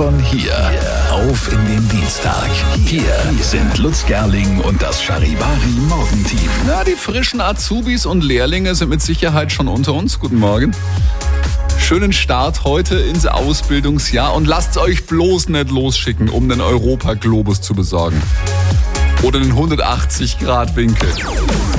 von hier. Auf in den Dienstag. Hier sind Lutz Gerling und das Charivari Morgenteam. Na, die frischen Azubis und Lehrlinge sind mit Sicherheit schon unter uns. Guten Morgen. Schönen Start heute ins Ausbildungsjahr und lasst euch bloß nicht losschicken, um den Europa-Globus zu besorgen. Oder den 180-Grad-Winkel.